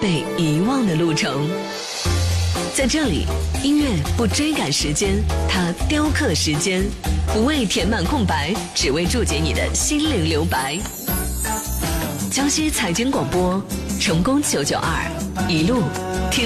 被遗忘的路程。在这里，音乐不追赶时间，它雕刻时间，不为填满空白，只为注解你的心灵留白。江西财经广播，成功992，一路